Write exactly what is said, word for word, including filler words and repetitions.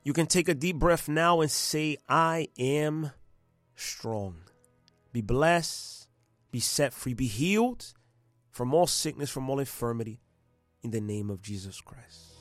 You can take a deep breath now and say, I am strong. Be blessed, be set free, be healed from all sickness, from all infirmity, in the name of Jesus Christ.